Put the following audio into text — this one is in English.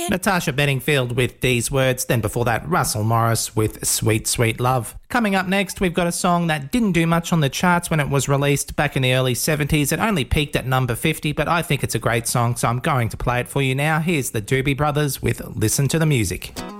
Natasha Bedingfield with These Words, then before that Russell Morris with Sweet Sweet Love. Coming up next, we've got a song that didn't do much on the charts when it was released back in the early 70s. It only peaked at number 50, but I think it's a great song, so I'm going to play it for you now. Here's the Doobie Brothers with Listen to the Music.